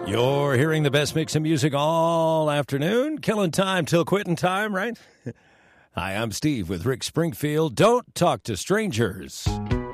You're hearing the best mix of music all afternoon, killing time till quitting time, right? Hi, I'm Steve with Rick Springfield. Don't talk to strangers.